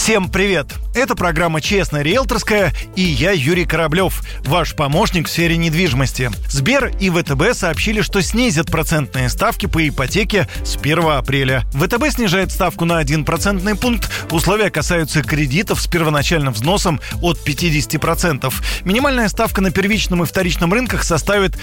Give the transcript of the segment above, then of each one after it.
Всем привет! Это программа «Честная риэлторская» и я, Юрий Кораблев, ваш помощник в сфере недвижимости. Сбер и ВТБ сообщили, что снизят процентные ставки по ипотеке с 1 апреля. ВТБ снижает ставку на 1 процентный пункт. Условия касаются кредитов с первоначальным взносом от 50%. Минимальная ставка на первичном и вторичном рынках составит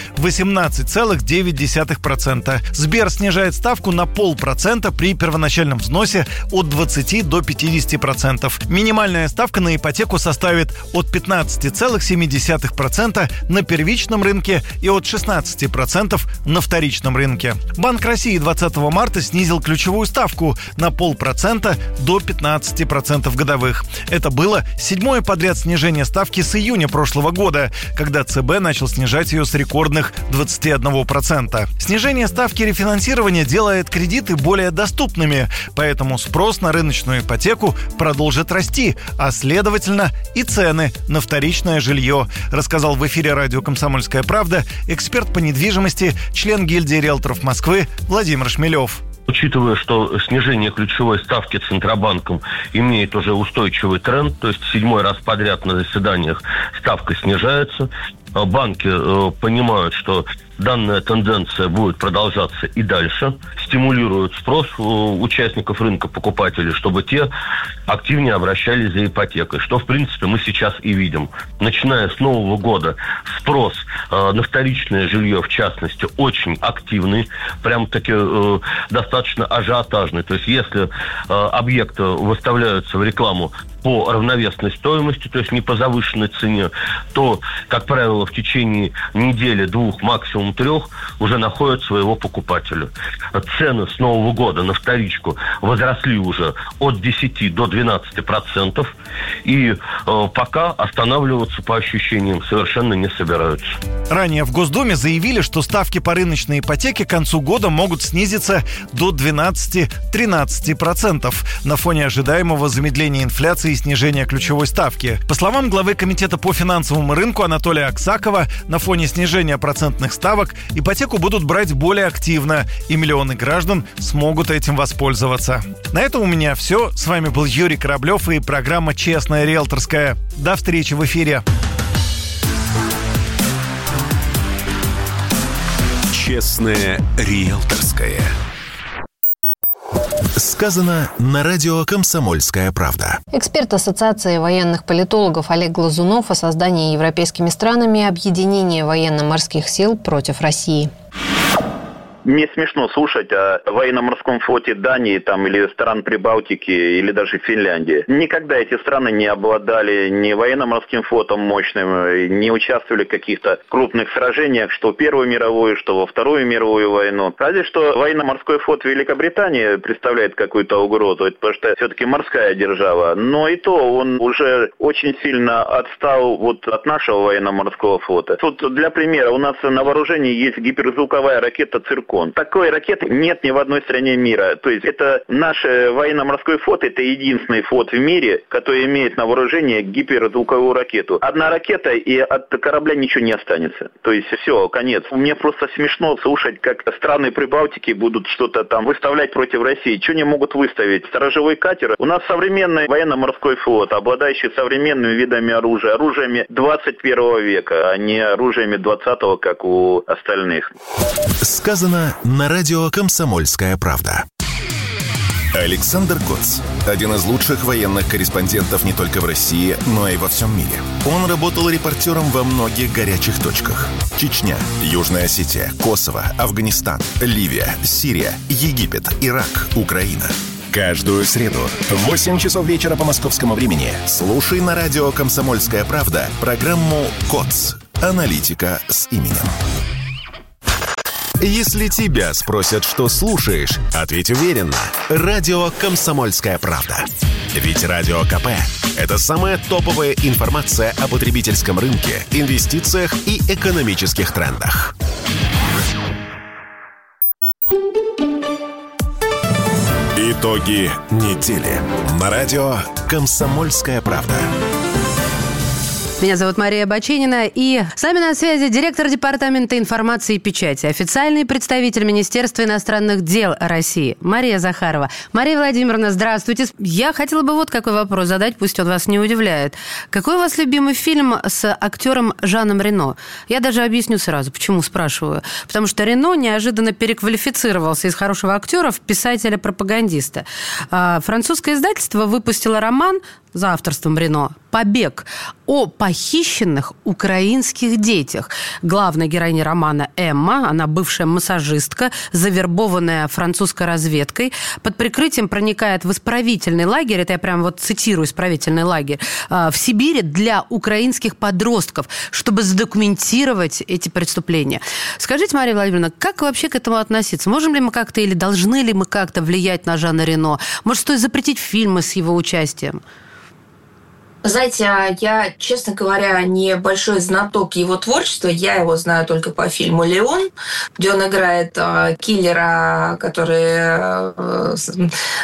18,9%. Сбер снижает ставку на 0,5% при первоначальном взносе от 20 до 50%. Минимальная ставка на ипотеку составит от 15,7% на первичном рынке и от 16% на вторичном рынке. Банк России 20 марта снизил ключевую ставку на 0,5% до 15% годовых. Это было 7-е подряд снижение ставки с июня прошлого года, когда ЦБ начал снижать ее с рекордных 21%. Снижение ставки рефинансирования делает кредиты более доступными, поэтому спрос на рыночную ипотеку продолжит расти, а следовательно и цены на вторичное жилье, рассказал в эфире радио «Комсомольская правда» эксперт по недвижимости, член гильдии риэлторов Москвы Владимир Шмелев. Учитывая, что снижение ключевой ставки Центробанком имеет уже устойчивый тренд, то есть 7-й раз подряд на заседаниях ставка снижается, банки понимают, что данная тенденция будет продолжаться и дальше, стимулируют спрос у участников рынка покупателей, чтобы те активнее обращались за ипотекой, что, в принципе, мы сейчас и видим. Начиная с Нового года спрос на вторичное жилье, в частности, очень активный, прям-таки достаточно ажиотажный. То есть, если объекты выставляются в рекламу по равновесной стоимости, то есть не по завышенной цене, то, как правило, в течение недели, 2, максимум 3 уже находят своего покупателя. Цены с Нового года на вторичку возросли уже от 10 до 12%, и пока останавливаться по ощущениям совершенно не собираются. Ранее в Госдуме заявили, что ставки по рыночной ипотеке к концу года могут снизиться до 12-13% на фоне ожидаемого замедления инфляции и снижения ключевой ставки. По словам главы Комитета по финансовому рынку Анатолия Аксакова, на фоне снижения процентных ставок ипотеку будут брать более активно, и миллионы граждан смогут этим воспользоваться. На этом у меня все. С вами был Юрий Кораблев и программа «Честная риэлторская». До встречи в эфире. «Честная риэлторская». Сказано на радио «Комсомольская правда». Эксперт Ассоциации военных политологов Олег Глазунов о создании европейскими странами объединения военно-морских сил против России. Мне смешно слушать о военно-морском флоте Дании там, или стран Прибалтики, или даже Финляндии. Никогда эти страны не обладали ни военно-морским флотом мощным, не участвовали в каких-то крупных сражениях, что в Первую мировую, что во Вторую мировую войну. Разве что военно-морской флот Великобритании представляет какую-то угрозу, потому что все-таки морская держава. Но и то он уже очень сильно отстал от нашего военно-морского флота. Тут для примера, у нас на вооружении есть гиперзвуковая ракета «Циркон». Такой ракеты нет ни в одной стране мира. То есть это наш военно-морской флот, это единственный флот в мире, который имеет на вооружении гиперзвуковую ракету. Одна ракета, и от корабля ничего не останется. То есть все, конец. Мне просто смешно слушать, как страны Прибалтики будут что-то там выставлять против России. Что они могут выставить? Сторожевой катер? У нас современный военно-морской флот, обладающий современными видами оружия, оружиями 21 века, а не оружиями 20-го, как у остальных. Сказано на радио «Комсомольская правда». Александр Коц – один из лучших военных корреспондентов не только в России, но и во всем мире. Он работал репортером во многих горячих точках. Чечня, Южная Осетия, Косово, Афганистан, Ливия, Сирия, Египет, Ирак, Украина. Каждую среду в 8 часов вечера по московскому времени слушай на радио «Комсомольская правда» программу «Коц. Аналитика с именем». Если тебя спросят, что слушаешь, ответь уверенно. Радио «Комсомольская правда». Ведь Радио КП – это самая топовая информация о потребительском рынке, инвестициях и экономических трендах. Итоги недели на радио «Комсомольская правда». Меня зовут Мария Баченина, и с нами на связи директор Департамента информации и печати, официальный представитель Министерства иностранных дел России Мария Захарова. Мария Владимировна, здравствуйте. Я хотела бы вот какой вопрос задать, пусть он вас не удивляет. Какой у вас любимый фильм с актером Жаном Рено? Я даже объясню сразу, почему спрашиваю. Потому что Рено неожиданно переквалифицировался из хорошего актера в писателя-пропагандиста. Французское издательство выпустило роман за авторством Рено «Побег» о похищенных украинских детях. Главная героиня романа Эмма, она бывшая массажистка, завербованная французской разведкой, под прикрытием проникает в исправительный лагерь, это я прям вот цитирую исправительный лагерь, в Сибири для украинских подростков, чтобы задокументировать эти преступления. Скажите, Мария Владимировна, как вообще к этому относиться? Можем ли мы как-то или должны ли мы как-то влиять на Жана Рено? Может, стоит запретить фильмы с его участием? Знаете, я, честно говоря, не большой знаток его творчества. Я его знаю только по фильму «Леон», где он играет киллера, который, с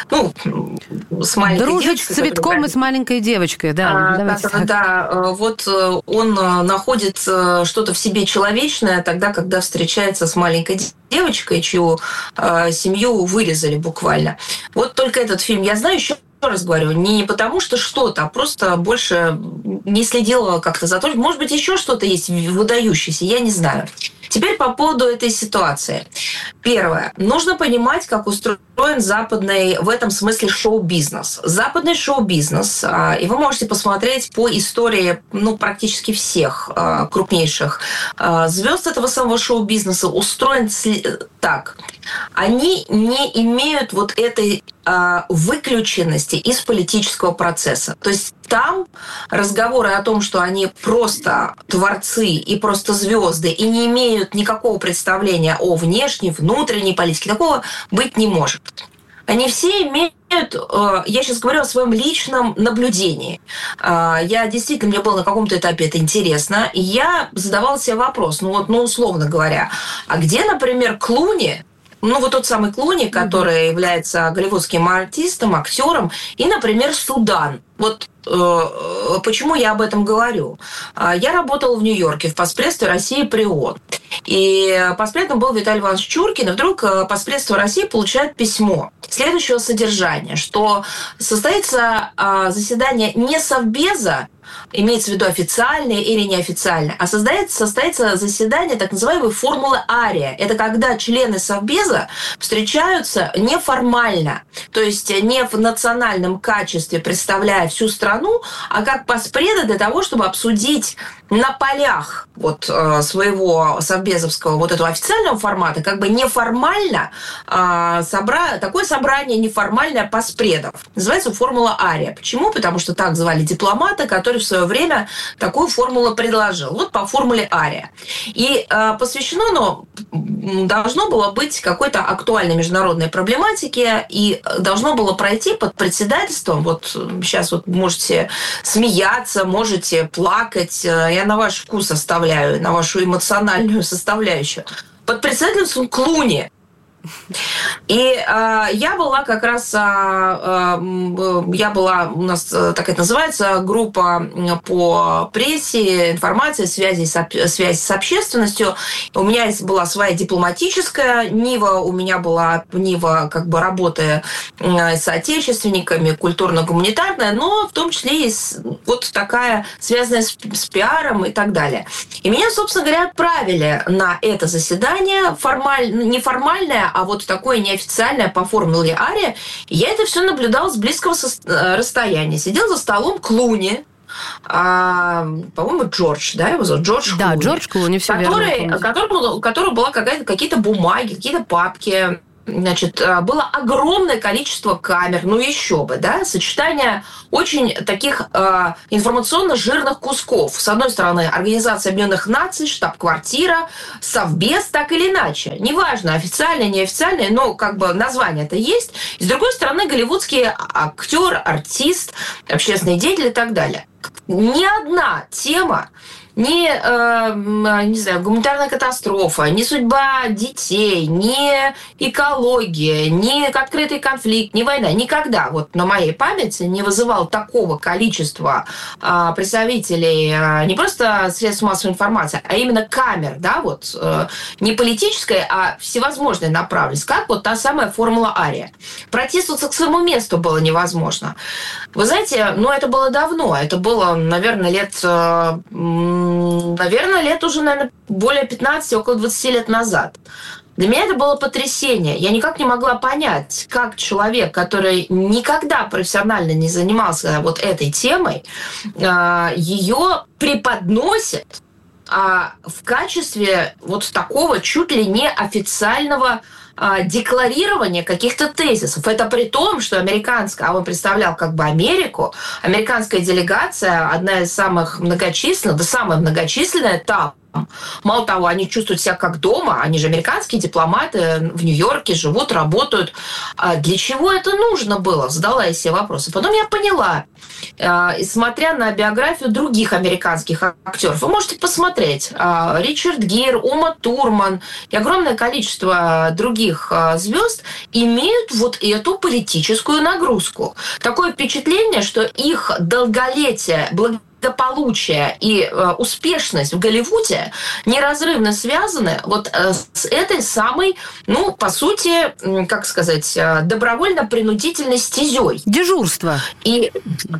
маленькой дружит девочкой. Дружит с цветком и с маленькой девочкой, да. Вот он находит что-то в себе человечное тогда, когда встречается с маленькой девочкой, чью семью вырезали буквально. Вот только этот фильм я знаю. Еще раз говорю, не потому что что-то, а просто больше не следила как-то за то. Может быть, еще что-то есть выдающееся, я не знаю. Теперь по поводу этой ситуации. Первое. Нужно понимать, как устроен западный, в этом смысле, шоу-бизнес. Западный шоу-бизнес, и вы можете посмотреть по истории практически всех крупнейших звезд этого самого шоу-бизнеса, устроен так. Они не имеют вот этой выключенности из политического процесса. То есть там разговоры о том, что они просто творцы и просто звезды и не имеют никакого представления о внешней, внутренней политике, такого быть не может. Они все имеют, я сейчас говорю о своем личном наблюдении. Я действительно, мне было на каком-то этапе это интересно, и я задавала себе вопрос, условно говоря, а где, например, Клуни, вот тот самый Клуни, который является голливудским артистом, актером, и, например, Судан. Вот почему я об этом говорю. Я работала в Нью-Йорке в Поспредстве России при ООН. И поспредством был Виталий Иванович Чуркин, и вдруг Поспредство России получает письмо следующего содержания, что состоится заседание не Совбеза, имеется в виду официальное или неофициальное, а состоится заседание так называемой формулы Ария. Это когда члены Совбеза встречаются неформально, то есть не в национальном качестве, представляя всю страну, а как поспреды для того, чтобы обсудить на полях своего совбезовского вот этого официального формата, как бы неформально такое собрание неформальное поспредов. Называется формула Ария. Почему? Потому что так звали дипломата, который в свое время такую формулу предложил. Вот по формуле Ария. И посвящено должно было быть какой-то актуальной международной проблематике, и должно было пройти под председательством, сейчас можете смеяться, можете плакать, я на ваш вкус оставляю, на вашу эмоциональную составляющую, под председательством Клуни. И я была как раз, у нас так это называется, группа по прессе, информации, связи с общественностью. У меня была своя дипломатическая нива, у меня была нива работы с соотечественниками, культурно-гуманитарная, но в том числе и такая, связанная с пиаром и так далее. И меня, собственно говоря, отправили на это заседание, неформальное, а такое неофициальное по формуле Ария. И я это все наблюдала с близкого расстояния. Сидел за столом Клуни, по-моему, Джордж, да, его зовут? Джордж Клуни. Да, Джордж Клуни, все верно. У которого была какие-то бумаги, какие-то папки. Было огромное количество камер, еще бы, да, сочетание очень таких информационно жирных кусков. С одной стороны, Организация Объединенных Наций, штаб-квартира, Совбез, так или иначе. Неважно, официальное, неофициальное, но название-то есть. И с другой стороны, голливудский актер, артист, общественный деятель и так далее. Ни одна тема не знаю, гуманитарная катастрофа, ни судьба детей, ни экология, ни открытый конфликт, ни война. Никогда вот на моей памяти не вызывал такого количества представителей не просто средств массовой информации, а именно камер, да, вот не политической, а всевозможной направленности, как вот та самая формула Ария. Протиснуться к своему месту было невозможно. Вы знаете, это было давно, это было, наверное, лет уже более 15, около 20 лет назад. Для меня это было потрясение. Я никак не могла понять, как человек, который никогда профессионально не занимался вот этой темой, ее преподносит в качестве вот такого чуть ли не официального декларирования каких-то тезисов. Это при том, что он представлял как бы Америку, американская делегация, одна из самых многочисленных, да самая многочисленная там. Мало того, они чувствуют себя как дома, они же американские дипломаты, в Нью-Йорке живут, работают. Для чего это нужно было? Задала я себе вопросы. Потом я поняла, смотря на биографию других американских актеров, вы можете посмотреть, Ричард Гир, Ума Турман и огромное количество других звезд имеют вот эту политическую нагрузку. Такое впечатление, что их долголетие, благополучие и успешность в Голливуде неразрывно связаны вот с этой самой, по сути, как сказать, добровольно-принудительной стезей. Дежурство. И,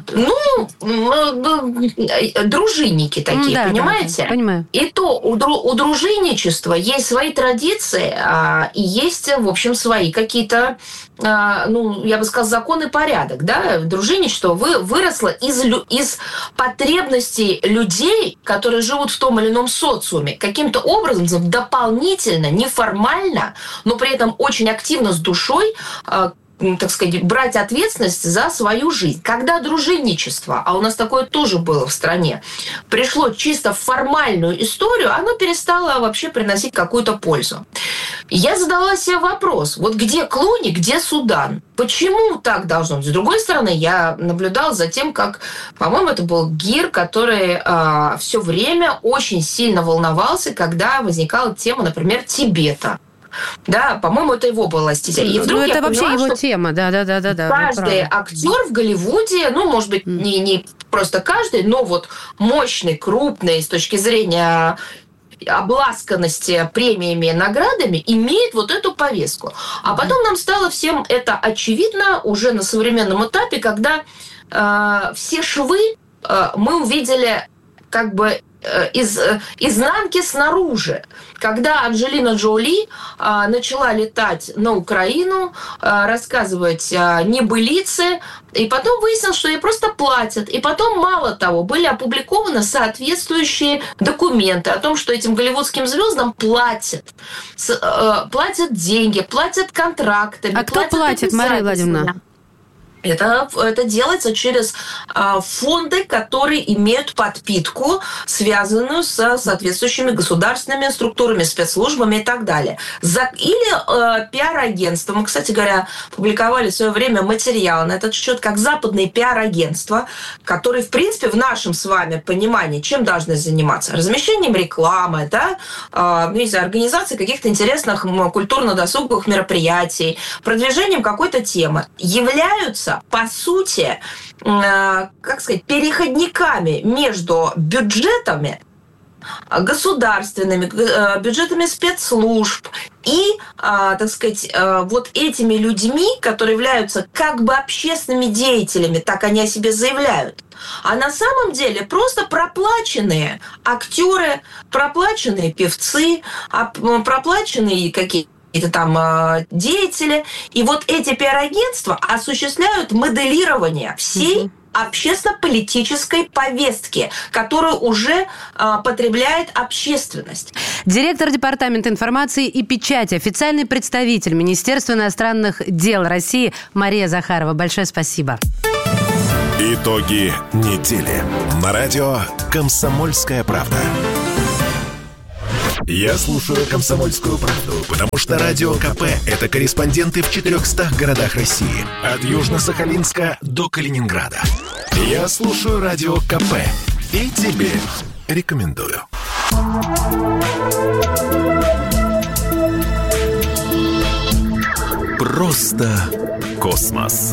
дружинники такие, понимаете? Да, понимаю. И то у дружинничества есть свои традиции и есть, в общем, свои какие-то, я бы сказала, закон и порядок. Да? Дружинничество выросло из потребностей людей, которые живут в том или ином социуме, каким-то образом дополнительно, неформально, но при этом очень активно с душой, так сказать, брать ответственность за свою жизнь. Когда дружинничество, а у нас такое тоже было в стране, пришло чисто в формальную историю, оно перестало вообще приносить какую-то пользу. Я задала себе вопрос, вот где Клуни, где Судан? Почему так должно быть? С другой стороны, я наблюдала за тем, как, по-моему, это был Гир, который все время очень сильно волновался, когда возникала тема, например, Тибета. Да, по-моему, это его была стезя. И вдруг это я вообще поняла, его тема, да. Каждый актер в Голливуде, может быть, не просто каждый, но вот мощный, крупный с точки зрения обласканности премиями и наградами имеет вот эту повестку. А потом нам стало всем это очевидно уже на современном этапе, когда все швы мы увидели как бы из изнанки снаружи. Когда Анджелина Джоли начала летать на Украину, рассказывать небылицы, и потом выяснилось, что ей просто платят. И потом, мало того, были опубликованы соответствующие документы о том, что этим голливудским звездам платят. Платят деньги, платят контрактами. А кто платит, Мария Владимировна? Это делается через фонды, которые имеют подпитку, связанную с соответствующими государственными структурами, спецслужбами и так далее. Или пиар-агентство. Мы, кстати говоря, публиковали в свое время материал на этот счет, как западные пиар-агентства, которые, в принципе, в нашем с вами понимании, чем должны заниматься? Размещением рекламы, да? Организацией каких-то интересных культурно-досуговых мероприятий, продвижением какой-то темы, являются по сути, как сказать, переходниками между бюджетами государственными, бюджетами спецслужб и, так сказать, вот этими людьми, которые являются как бы общественными деятелями, так они о себе заявляют. А на самом деле просто проплаченные актеры, проплаченные певцы, проплаченные какие-то там деятели. И вот эти пиар-агентства осуществляют моделирование всей общественно-политической повестки, которую уже потребляет общественность. Директор Департамента информации и печати, официальный представитель Министерства иностранных дел России Мария Захарова. Большое спасибо. Итоги недели. На радио «Комсомольская правда». Я слушаю «Комсомольскую правду», потому что Радио КП – это корреспонденты в 400 городах России. От Южно-Сахалинска до Калининграда. Я слушаю Радио КП и тебе рекомендую. Просто космос.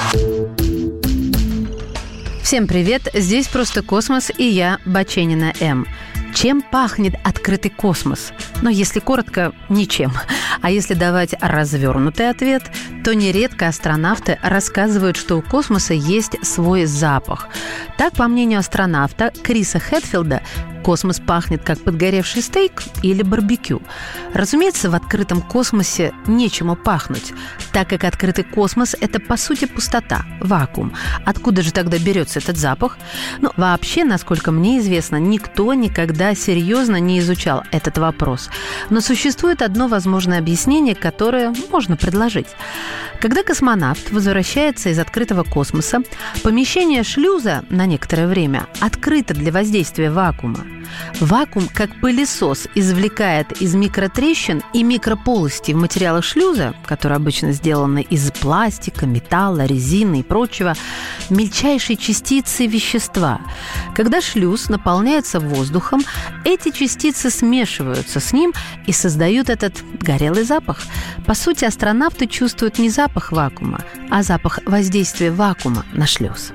Всем привет, здесь «Просто космос» и я, Баченина М. Чем пахнет открытый космос? Но если коротко, ничем. А если давать развернутый ответ, то нередко астронавты рассказывают, что у космоса есть свой запах. Так, по мнению астронавта Криса Хэтфилда, космос пахнет как подгоревший стейк или барбекю. Разумеется, в открытом космосе нечему пахнуть, так как открытый космос – это, по сути, пустота, вакуум. Откуда же тогда берется этот запах? Вообще, насколько мне известно, никто никогда серьезно не изучал этот вопрос. Но существует одно возможное объяснение, которое можно предложить. Когда космонавт возвращается из открытого космоса, помещение шлюза на некоторое время открыто для воздействия вакуума. Вакуум, как пылесос, извлекает из микротрещин и микрополостей в материалах шлюза, которые обычно сделаны из пластика, металла, резины и прочего, мельчайшие частицы вещества. Когда шлюз наполняется воздухом, эти частицы смешиваются с ним и создают этот горелый запах. По сути, астронавты чувствуют не запах вакуума, а запах воздействия вакуума на шлюз.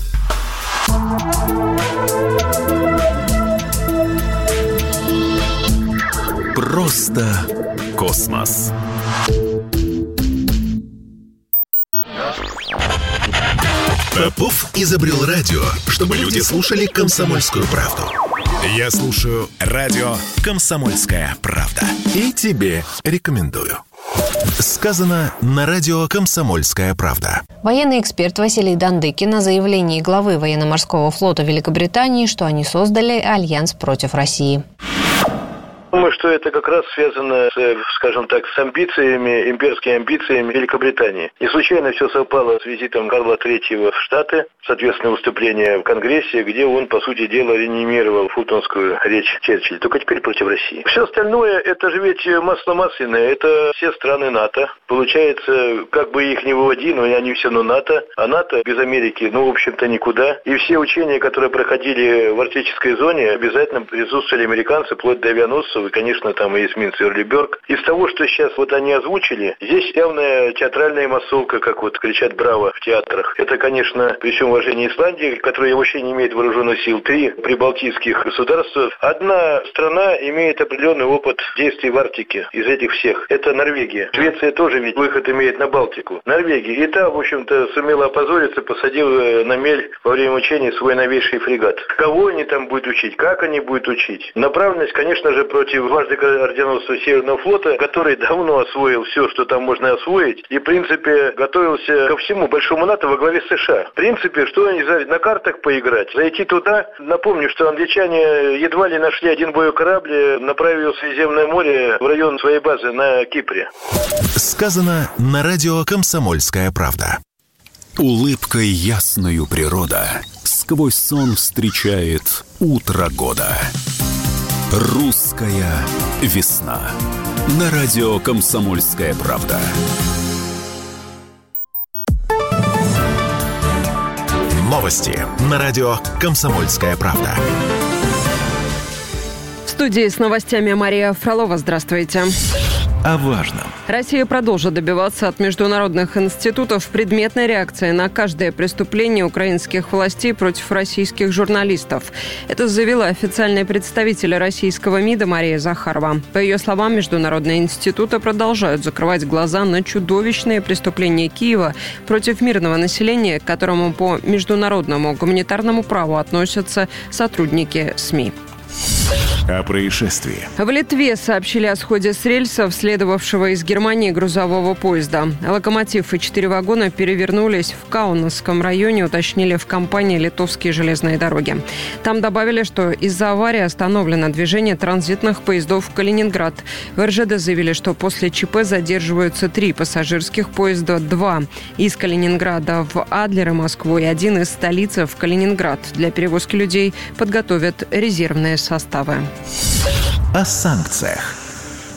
Просто космос. Попов изобрел радио, чтобы люди слушали «Комсомольскую правду». Я слушаю радио «Комсомольская правда». И тебе рекомендую. Сказано на радио «Комсомольская правда». Военный эксперт Василий Дандыкин о заявлении главы военно-морского флота Великобритании, что они создали альянс против России. Думаю, что это как раз связано, скажем так, с амбициями, имперскими амбициями Великобритании. Не случайно все совпало с визитом Карла III в Штаты, соответственно, выступление в Конгрессе, где он, по сути дела, реанимировал фултонскую речь Черчилля, только теперь против России. Все остальное, это же ведь масло масляное, это все страны НАТО. Получается, как бы их ни выводи, но они все равно НАТО, а НАТО без Америки, в общем-то, никуда. И все учения, которые проходили в арктической зоне, обязательно присутствовали американцы, вплоть до авианосцев, и, конечно, там и эсминец Эрлиберг. Из того, что сейчас они озвучили, здесь явная театральная массовка, как кричат «Браво» в театрах. Это, конечно, при всем уважении Исландии, которая вообще не имеет вооруженных сил, 3 прибалтийских государства. Одна страна имеет определенный опыт действий в Арктике из этих всех. Это Норвегия. Швеция тоже ведь выход имеет на Балтику. Норвегия. И та, в общем-то, сумела опозориться, посадила на мель во время учений свой новейший фрегат. Кого они там будут учить? Как они будут учить? Направленность, конечно же, против дважды орденоносца Северного флота, который давно освоил все, что там можно освоить, и, в принципе, готовился ко всему большому НАТО во главе США. В принципе, что они взяли? На картах поиграть, зайти туда. Напомню, что англичане едва ли нашли один боевой корабль, направив его в Средиземное море в район своей базы на Кипре. Сказано на радио «Комсомольская правда». Улыбкой ясною природа сквозь сон встречает утро года. Русская весна. На радио «Комсомольская правда». Новости на радио «Комсомольская правда». В студии с новостями Мария Фролова. Здравствуйте. О важном. Россия продолжит добиваться от международных институтов предметной реакции на каждое преступление украинских властей против российских журналистов. Это заявила официальный представитель российского МИДа Мария Захарова. По ее словам, международные институты продолжают закрывать глаза на чудовищные преступления Киева против мирного населения, к которому по международному гуманитарному праву относятся сотрудники СМИ. О происшествии. В Литве сообщили о сходе с рельсов, следовавшего из Германии грузового поезда. Локомотив и 4 вагона перевернулись в Каунасском районе, уточнили в компании «Литовские железные дороги». Там добавили, что из-за аварии остановлено движение транзитных поездов в Калининград. В РЖД заявили, что после ЧП задерживаются 3 пассажирских поезда, 2 из Калининграда в Адлер и Москву и 1 из столицы в Калининград. Для перевозки людей подготовят резервные составы. О санкциях.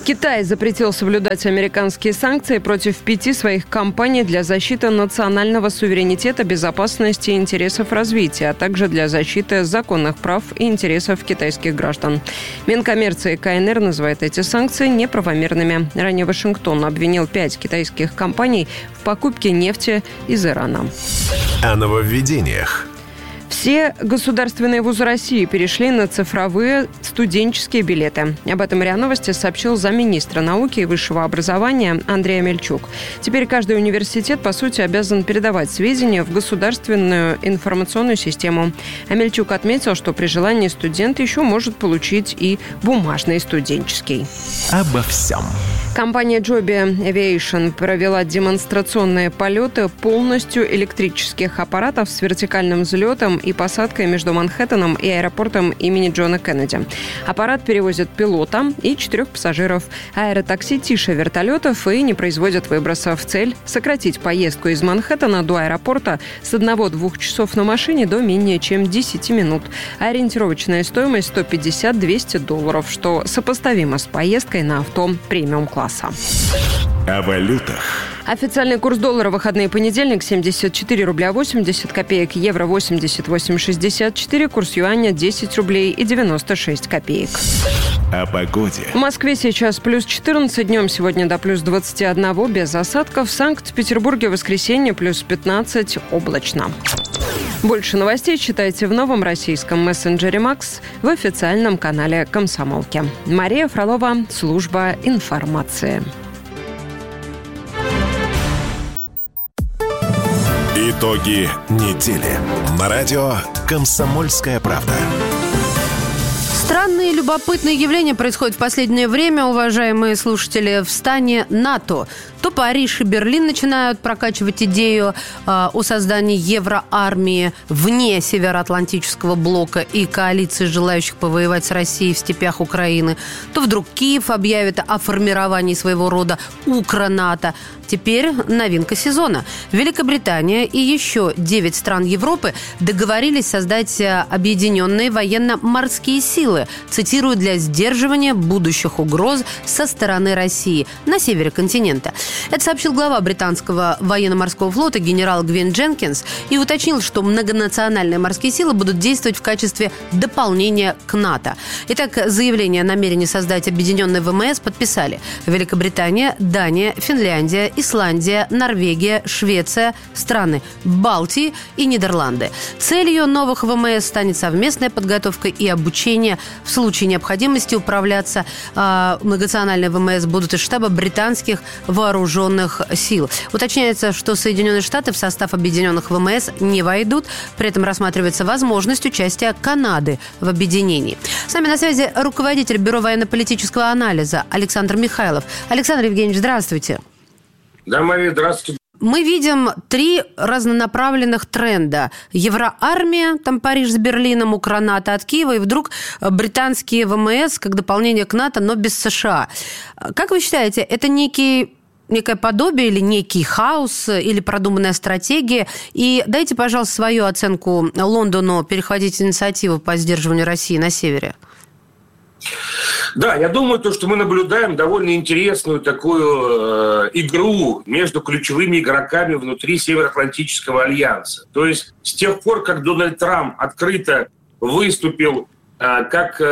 Китай запретил соблюдать американские санкции против 5 своих компаний для защиты национального суверенитета, безопасности и интересов развития, а также для защиты законных прав и интересов китайских граждан. Минкоммерции КНР называет эти санкции неправомерными. Ранее Вашингтон обвинил 5 китайских компаний в покупке нефти из Ирана. О нововведениях. Все государственные вузы России перешли на цифровые студенческие билеты. Об этом РИА Новости сообщил замминистра науки и высшего образования Андрей Амельчук. Теперь каждый университет, по сути, обязан передавать сведения в государственную информационную систему. Амельчук отметил, что при желании студент еще может получить и бумажный студенческий. Обо всем. Компания Joby Aviation провела демонстрационные полеты полностью электрических аппаратов с вертикальным взлетом и посадкой между Манхэттеном и аэропортом имени Джона Кеннеди. Аппарат перевозит пилота и 4 пассажиров. Аэротакси тише вертолетов и не производят выбросов. Цель – сократить поездку из Манхэттена до аэропорта с 1-2 часов на машине до менее чем 10 минут. Ориентировочная стоимость $150-200, что сопоставимо с поездкой на авто премиум-класса. О валютах. Официальный курс доллара в выходные понедельник 74 рубля 80 копеек, евро 88,64, курс юаня 10 рублей и 96 копеек. О погоде. В Москве сейчас плюс 14, днем сегодня до плюс 21 без осадков. В Санкт-Петербурге в воскресенье плюс 15, облачно. Больше новостей читайте в новом российском мессенджере «Макс» в официальном канале «Комсомолки». Мария Фролова, служба информации. Итоги недели. На радио «Комсомольская правда». Странные и любопытные явления происходят в последнее время, уважаемые слушатели, в стане НАТО. То Париж и Берлин начинают прокачивать идею о создании евроармии вне Североатлантического блока и коалиции желающих повоевать с Россией в степях Украины. То вдруг Киев объявит о формировании своего рода укронато. Теперь новинка сезона. Великобритания и еще 9 стран Европы договорились создать объединенные военно-морские силы, цитирую, для сдерживания будущих угроз со стороны России на севере континента. Это сообщил глава британского военно-морского флота генерал Гвин Дженкинс и уточнил, что многонациональные морские силы будут действовать в качестве дополнения к НАТО. Итак, заявление о намерении создать объединенный ВМС подписали Великобритания, Дания, Финляндия, Исландия, Норвегия, Швеция, страны Балтии и Нидерланды. Целью новых ВМС станет совместная подготовка и обучение. В случае необходимости управляться многонациональные ВМС будут из штаба британских вооруженных сил. Уточняется, что Соединенные Штаты в состав объединенных ВМС не войдут. При этом рассматривается возможность участия Канады в объединении. С нами на связи руководитель Бюро военно-политического анализа Александр Михайлов. Александр Евгеньевич, здравствуйте. Да, Мария, здравствуйте. Мы видим 3 разнонаправленных тренда. Евроармия, там Париж с Берлином, укронато от Киева, и вдруг британские ВМС как дополнение к НАТО, но без США. Как вы считаете, это некое подобие или некий хаос, или продуманная стратегия? И дайте, пожалуйста, свою оценку Лондону перехватить инициативу по сдерживанию России на севере. Да, я думаю, что мы наблюдаем довольно интересную такую игру между ключевыми игроками внутри Североатлантического альянса. То есть с тех пор, как Дональд Трамп открыто выступил как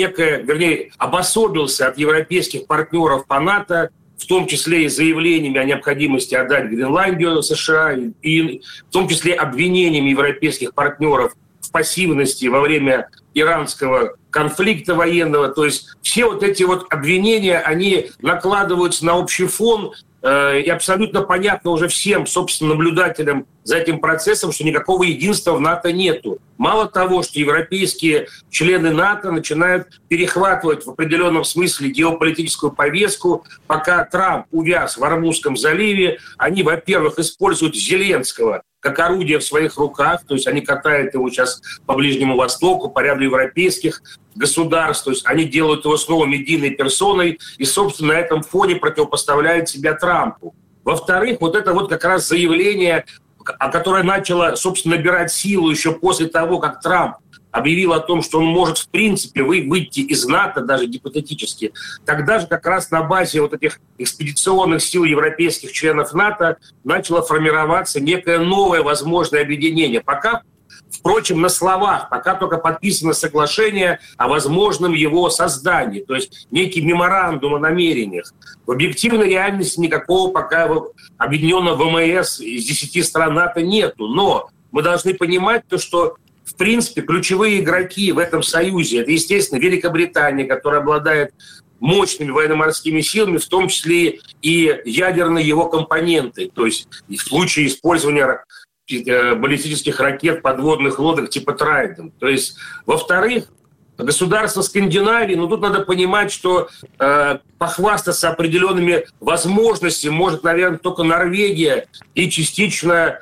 обособился от европейских партнеров по НАТО, в том числе и заявлениями о необходимости отдать Гренландию США, и в том числе обвинениями европейских партнеров в пассивности во время иранского конфликта военного. То есть все вот эти вот обвинения, они накладываются на общий фон, и абсолютно понятно уже всем, собственно, наблюдателям за этим процессом, что никакого единства в НАТО нету. Мало того, что европейские члены НАТО начинают перехватывать в определенном смысле геополитическую повестку, пока Трамп увяз в Ормузском заливе, они, во-первых, используют Зеленского как орудие в своих руках, то есть они катают его сейчас по Ближнему Востоку, по ряду европейских государств, то есть они делают его снова медийной персоной и, собственно, на этом фоне противопоставляют себя Трампу. Во-вторых, вот это вот как раз заявление, которое начало, собственно, набирать силу еще после того, как Трамп объявил о том, что он может, в принципе, выйти из НАТО, даже гипотетически, тогда же как раз на базе вот этих экспедиционных сил европейских членов НАТО начало формироваться некое новое возможное объединение. Пока, впрочем, на словах, пока только подписано соглашение о возможном его создании, то есть некий меморандум о намерениях. В объективной реальности никакого пока объединенного ВМС из 10 стран НАТО нету. Но мы должны понимать то, что в принципе, ключевые игроки в этом союзе – это, естественно, Великобритания, которая обладает мощными военно-морскими силами, в том числе и ядерные его компоненты. То есть в случае использования баллистических ракет, подводных лодок типа «Трайдент». То есть, во-вторых, государство Скандинавии, тут надо понимать, что похвастаться определенными возможностями может, наверное, только Норвегия и частично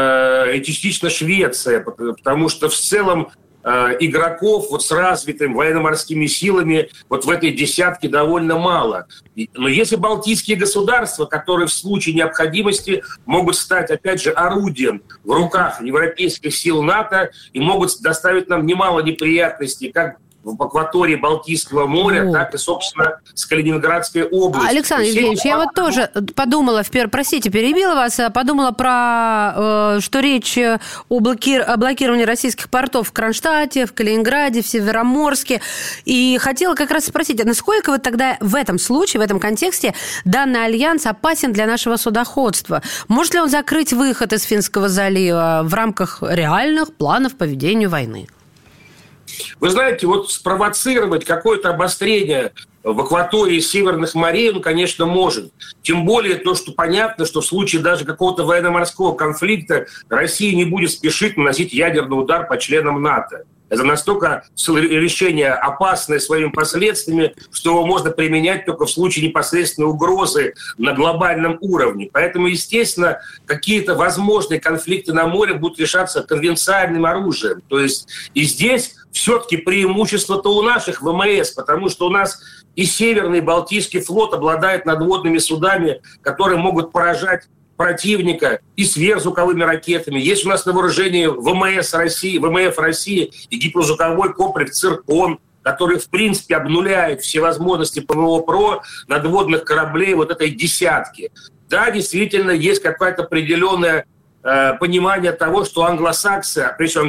Швеция, потому что в целом игроков с развитыми военно-морскими силами в этой десятке довольно мало. Но если балтийские государства, которые в случае необходимости могут стать, опять же, орудием в руках европейских сил НАТО и могут доставить нам немало неприятностей, как в акватории Балтийского моря, так и, собственно, с Калининградской области. Александр Евгеньевич, я тоже подумала, простите, перебила вас, подумала про, что речь о блокировании российских портов в Кронштадте, в Калининграде, в Североморске. И хотела как раз спросить, а насколько вот тогда в этом случае, в этом контексте данный альянс опасен для нашего судоходства? Может ли он закрыть выход из Финского залива в рамках реальных планов по ведению войны? Вы знаете, спровоцировать какое-то обострение в акватории северных морей он, конечно, может. Тем более то, что понятно, что в случае даже какого-то военно-морского конфликта Россия не будет спешить наносить ядерный удар по членам НАТО. Это настолько решение опасное своими последствиями, что его можно применять только в случае непосредственной угрозы на глобальном уровне. Поэтому, естественно, какие-то возможные конфликты на море будут решаться конвенциальным оружием. То есть и здесь все-таки преимущество-то у наших ВМС, потому что у нас и Северный Балтийский флот обладает надводными судами, которые могут поражать противника и сверхзвуковыми ракетами. Есть у нас на вооружении ВМФ России и гиперзвуковой комплекс «Циркон», который, в принципе, обнуляет все возможности ПВО-ПРО надводных кораблей этой десятки. Да, действительно, есть какая-то определенная понимание того, что англосаксы, причем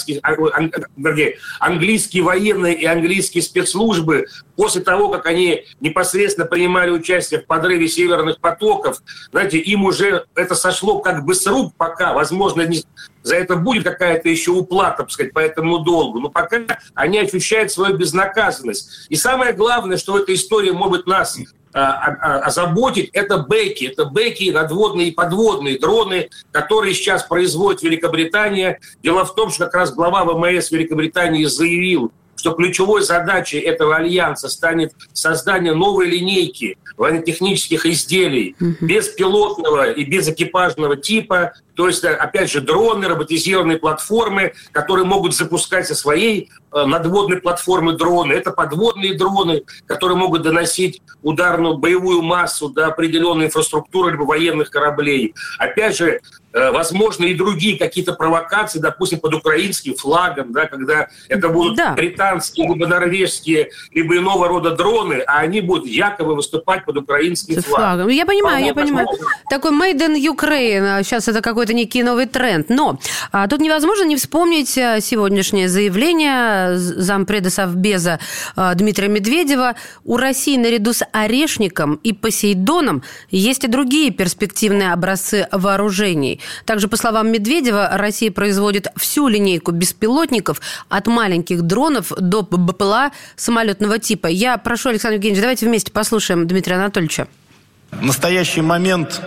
английские военные и английские спецслужбы, после того, как они непосредственно принимали участие в подрыве северных потоков, знаете, им уже это сошло как бы с рук пока, возможно, за это будет какая-то еще уплата, так сказать, по этому долгу, но пока они ощущают свою безнаказанность. И самое главное, что в этой истории может нас озаботить, это бэки, надводные и подводные дроны, которые сейчас производит Великобритания. Дело в том, что как раз глава ВМС Великобритании заявил, что ключевой задачей этого альянса станет создание новой линейки военно-технических изделий беспилотного и безэкипажного типа, то есть, опять же, дроны, роботизированные платформы, которые могут запускать со своей надводной платформы дроны. Это подводные дроны, которые могут доносить ударную боевую массу до определенной инфраструктуры либо военных кораблей. Опять же, возможно, и другие какие-то провокации, допустим, под украинским флагом, да, когда это будут британские, либо норвежские, либо иного рода дроны, а они будут якобы выступать под украинским флагом. Я понимаю. Такой made in Ukraine. Сейчас это какой-то некий новый тренд. Но тут невозможно не вспомнить сегодняшнее заявление зампреда Совбеза Дмитрия Медведева. У России наряду с Орешником и Посейдоном есть и другие перспективные образцы вооружений. Также, по словам Медведева, Россия производит всю линейку беспилотников от маленьких дронов до БПЛА самолетного типа. Я прошу, Александр Евгеньевич, давайте вместе послушаем Дмитрия Анатольевича. В настоящий момент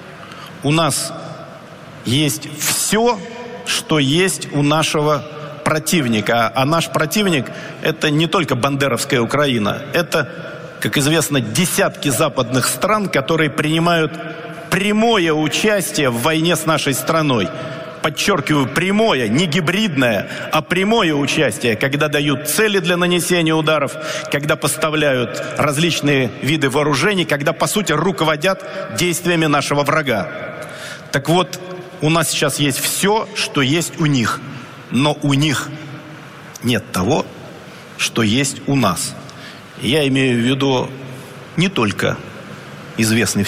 у нас есть все, что есть у нашего противника. А наш противник – это не только бандеровская Украина. Это, как известно, десятки западных стран, которые принимают прямое участие в войне с нашей страной. Подчеркиваю, прямое, не гибридное, а прямое участие, когда дают цели для нанесения ударов, когда поставляют различные виды вооружений, когда, по сути, руководят действиями нашего врага. Так вот, у нас сейчас есть все, что есть у них. Но у них нет того, что есть у нас. Я имею в виду не только известный